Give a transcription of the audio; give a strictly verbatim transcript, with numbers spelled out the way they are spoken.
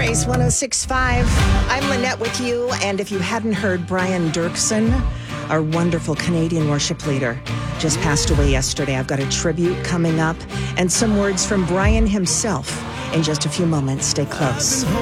Race one oh six point five. I'm Lynette with you, and if you hadn't heard, Brian Dirksen, our wonderful Canadian worship leader, just passed away yesterday. I've got a tribute coming up and some words from Brian himself in just a few moments. Stay close.